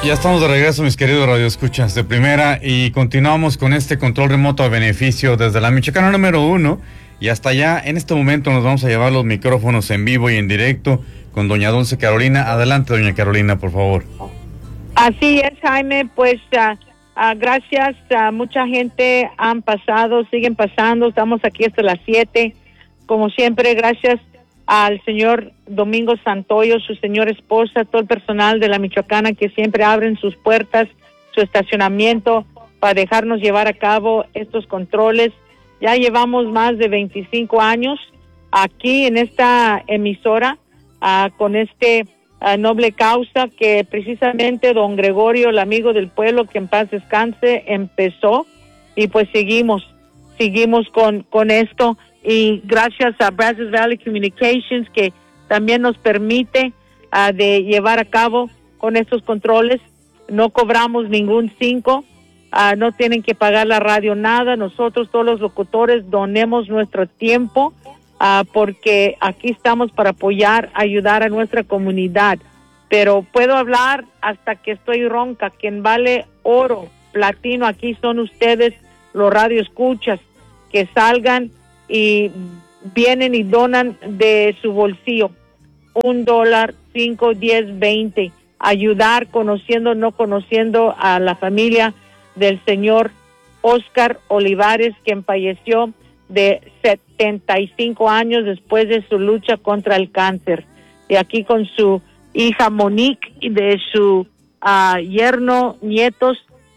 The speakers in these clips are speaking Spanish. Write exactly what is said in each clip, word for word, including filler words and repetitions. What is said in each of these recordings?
Ya estamos de regreso, mis queridos radioescuchas de primera, y continuamos con este control remoto a beneficio desde la Michoacana número uno, y hasta allá. En este momento nos vamos a llevar los micrófonos en vivo y en directo con doña Dulce Carolina. Adelante, doña Carolina, por favor. Así es, Jaime, pues uh, uh, gracias a uh, mucha gente han pasado, siguen pasando, estamos aquí hasta las siete, como siempre, gracias al señor Domingo Santoyo, su señora esposa, todo el personal de la Michoacana que siempre abren sus puertas, su estacionamiento para dejarnos llevar a cabo estos controles. Ya llevamos más de veinticinco años aquí en esta emisora uh, con este uh, noble causa que precisamente don Gregorio, el amigo del pueblo, que en paz descanse, empezó, y pues seguimos, seguimos con, con esto. Y gracias a Brazos Valley Communications, que también nos permite uh, de llevar a cabo con estos controles. No cobramos ningún cinco, uh, no tienen que pagar la radio nada. Nosotros, todos los locutores, donemos nuestro tiempo uh, porque aquí estamos para apoyar, ayudar a nuestra comunidad. Pero puedo hablar hasta que estoy ronca. Quien vale oro, platino, aquí son ustedes, los radioescuchas, que salgan y vienen y donan de su bolsillo un dólar, cinco, diez, veinte, ayudar, conociendo, no conociendo a la familia del señor Oscar Olivares, quien falleció de setenta y cinco años después de su lucha contra el cáncer. Y aquí con su hija Monique y de su uh, yerno, nietos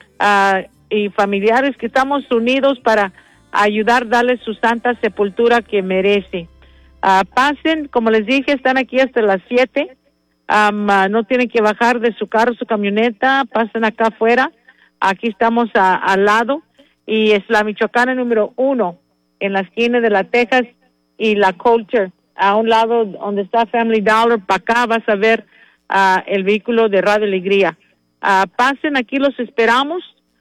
uh, y familiares, que estamos unidos para ayudar, darle su santa sepultura que merece. Uh, pasen, como les dije, están aquí hasta las siete. Um, uh, no tienen que bajar de su carro, su camioneta, pasen acá afuera. Aquí estamos a, al lado, y es la Michoacana número uno, en la esquina de la Texas y la Culture, a un lado donde está Family Dollar. Para acá vas a ver uh, el vehículo de Radio Alegría. Uh, pasen, aquí los esperamos.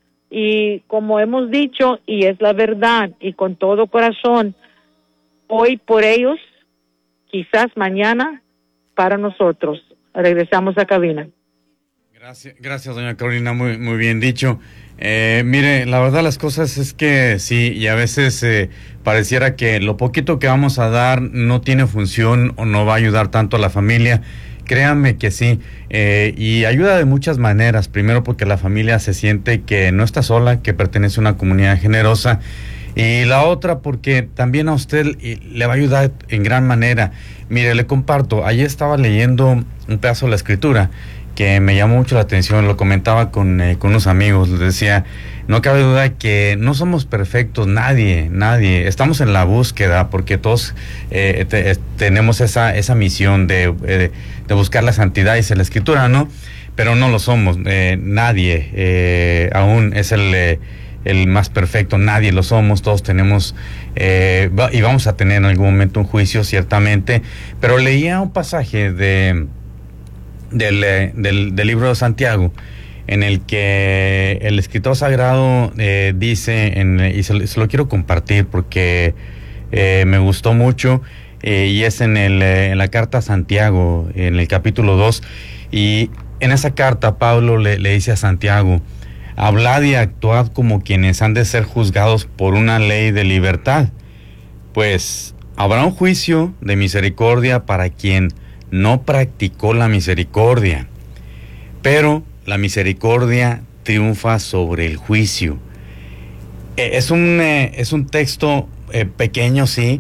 Y como hemos dicho, y es la verdad, y con todo corazón, hoy por ellos, quizás mañana para nosotros. Regresamos a cabina. Gracias, gracias, doña Carolina, muy, muy bien dicho. Eh, mire, la verdad las cosas es que sí, y a veces eh, pareciera que lo poquito que vamos a dar no tiene función o no va a ayudar tanto a la familia. Créanme que sí, eh, y ayuda de muchas maneras. Primero, porque la familia se siente que no está sola, que pertenece a una comunidad generosa. Y la otra, porque también a usted le va a ayudar en gran manera. Mire, le comparto, ayer estaba leyendo un pedazo de la escritura que me llamó mucho la atención. Lo comentaba con, eh, con unos amigos. Les decía, no cabe duda que no somos perfectos, nadie, nadie. Estamos en la búsqueda, porque todos eh, te, tenemos esa esa misión de, eh, de buscar la santidad, dice la escritura, ¿no? Pero no lo somos, eh, nadie eh, aún es el, eh, el más perfecto, nadie lo somos. Todos tenemos, eh, va, y vamos a tener en algún momento un juicio, ciertamente. Pero leía un pasaje de... Del, del, del libro de Santiago, en el que el escritor sagrado eh, dice, en, y se, se lo quiero compartir porque eh, me gustó mucho, eh, y es en, el, eh, en la carta a Santiago, en el capítulo dos, y en esa carta Pablo le, le dice a Santiago: hablad y actuad como quienes han de ser juzgados por una ley de libertad, pues habrá un juicio de misericordia para quien no practicó la misericordia, pero la misericordia triunfa sobre el juicio. Eh, es un eh, es un texto eh, pequeño, sí,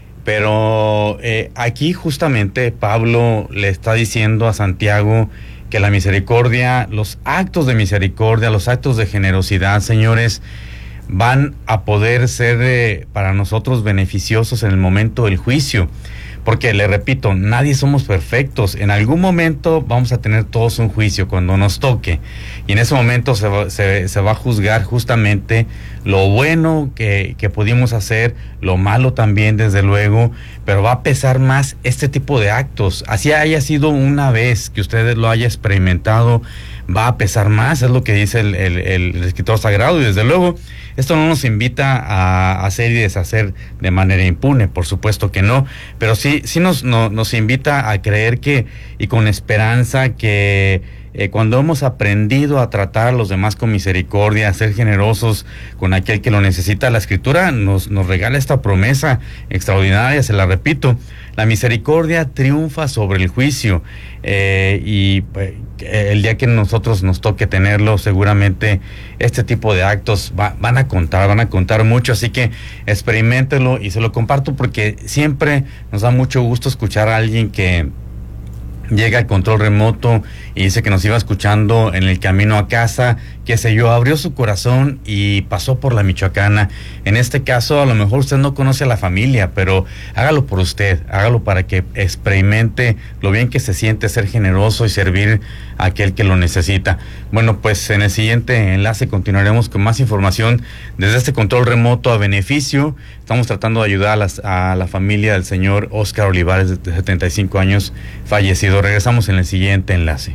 pero eh, aquí justamente Pablo le está diciendo a Santiago que la misericordia, los actos de misericordia, los actos de generosidad, señores, van a poder ser eh, para nosotros beneficiosos en el momento del juicio. Porque, le repito, nadie somos perfectos. En algún momento vamos a tener todos un juicio cuando nos toque. Y en ese momento se va, se, se va a juzgar justamente lo bueno que, que pudimos hacer, lo malo también, desde luego. Pero va a pesar más este tipo de actos. Así haya sido una vez que ustedes lo haya experimentado, va a pesar más. Es lo que dice el, el, el escritor sagrado. Y desde luego, esto no nos invita a hacer y deshacer de manera impune, por supuesto que no, pero sí, sí nos, no, nos invita a creer que, y con esperanza, que eh, cuando hemos aprendido a tratar a los demás con misericordia, a ser generosos con aquel que lo necesita, la Escritura nos, nos regala esta promesa extraordinaria, se la repito, la misericordia triunfa sobre el juicio, eh, y pues, el día que nosotros nos toque tenerlo, seguramente este tipo de actos va, van a contar, van a contar mucho, así que experiméntelo y se lo comparto porque siempre nos da mucho gusto escuchar a alguien que llega al control remoto y dice que nos iba escuchando en el camino a casa, qué sé yo, abrió su corazón y pasó por la Michoacana. En este caso, a lo mejor usted no conoce a la familia, pero hágalo por usted, hágalo para que experimente lo bien que se siente ser generoso y servir a aquel que lo necesita. Bueno, pues en el siguiente enlace continuaremos con más información desde este control remoto a beneficio. Estamos tratando de ayudar a, las, a la familia del señor Oscar Olivares, de setenta y cinco años, fallecido. Regresamos en el siguiente enlace.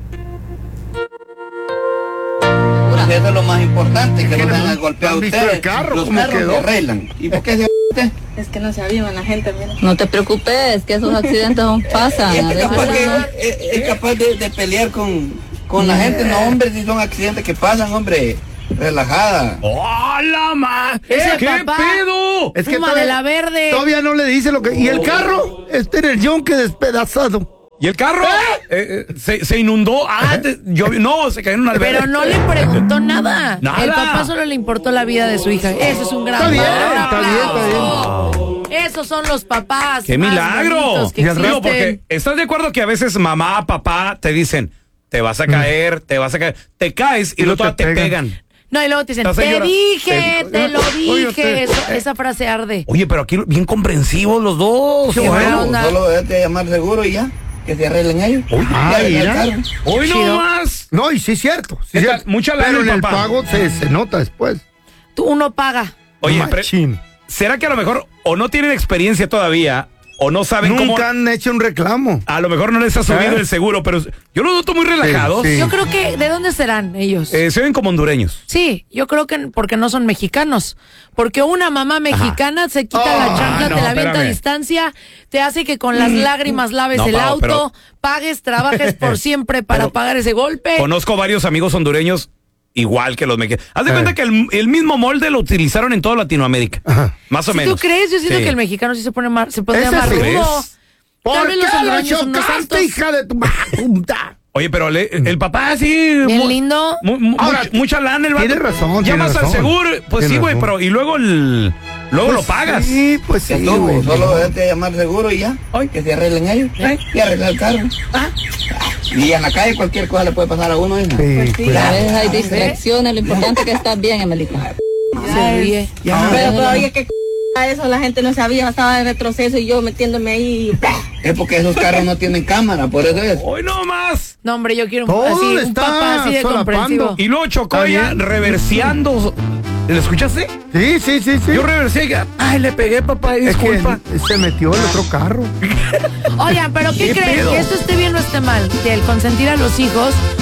Eso es lo más importante, que no me han golpeado ustedes. El carro, los ¿cómo carros quedó? lo arreglan. ¿Y por qué se usted? Es que no se aviva la gente, mira. No te preocupes, que esos accidentes son- pasan. Es a veces capaz, que, no. es, es capaz de, de pelear con, con la gente. No, hombre, si son accidentes que pasan, hombre. Relajada. ¡Hola, ma! Ese ¿Qué papá pedo? Es que Fuma de la verde. Todavía no le dice lo que... ¿Y el carro? Este era el yonque despedazado. ¿Y el carro? Eh, eh, se, se inundó. Ah, te- yo, no, se cayó en una alberca. Pero no le preguntó nada. Nada. El papá solo le importó la vida de su hija. Eso es un gran Está bien, padre. Un está bien, está bien. aplauso. Esos son los papás. ¡Qué más milagro! bonitos que Digo, existen. porque ¿estás de acuerdo que a veces mamá, papá te dicen, te vas a caer, te vas a caer, te caes y Y luego luego te, te pegan? pegan. No, y luego te dicen, La te señora- dije, te- te lo Oye, dije. usted- Eso- esa frase arde. Oye, pero aquí bien comprensivos los dos. Qué bueno. buena onda. Solo déjate llamar seguro y ya. Que se arreglen ellos. Uy, Ya, ay, ya, mira. claro. Hoy no Chido. más. No, y sí es cierto. Sí ¿Qué es tal? cierto. Mucha lana Pero el en el papá. pago se, se nota después. Tú uno paga. Oye, pre- Machín. ¿será que a lo mejor o no tienen experiencia todavía o no saben Nunca cómo? han hecho un reclamo. A lo mejor no les ha subido ¿Eh? el seguro, pero yo los noto muy relajados. Sí, sí. Yo creo que, ¿de dónde serán ellos? Eh, se ven como hondureños. Sí, yo creo que porque no son mexicanos. Porque una mamá mexicana se quita Oh, la chancla, no, te la avienta a espérame. distancia, te hace que con las lágrimas laves No, el Pao, auto, pero- pagues, trabajes por siempre para Pero- pagar ese golpe. Conozco varios amigos hondureños igual que los mexicanos. Haz de Eh. cuenta que el, el mismo molde lo utilizaron en toda Latinoamérica. Ajá. Más o Si menos. tú crees, yo siento Sí. que el mexicano sí se pone más, se pone Ese más sí. rudo. ¿Ves? Tal ¿Por vez qué los la hondureños son unos chocaste, santos. hija de tu... puta? Oye, pero le- el papá sí. Bien mu- lindo. mu- mu- Ahora, much- mucha lana el vato. tiene razón, Llamas tiene al razón. seguro, pues Tiene sí, güey, razón. pero y luego el luego lo pagas. Sí, pues Que sí, estuvo, güey. solo déjate llamar seguro y ya. Que se arreglen ellos. Y arreglar el carro. Y en la calle cualquier cosa le puede pasar a uno. ¿eh? Sí, pues. A veces hay distracciones, lo importante es que estás bien, Emelita. Se ríe. Ya. Pero, pero oye, que a eso la gente no sabía, estaba en retroceso y yo metiéndome ahí. Es porque esos carros no tienen cámara, por eso es. Hoy no más. No, hombre, yo quiero un, Todo así, le un está papá así de solapando. comprensivo. Y luego chocó Está ya bien. reverseando. ¿Le escuchaste? Sí, sí, sí, sí. Yo reversé y ay, le pegué, papá, Es disculpa. que se metió el otro carro. Oigan, pero ¿qué, ¿Qué creen? pedo? Que esto esté bien o esté mal. Que el consentir a los hijos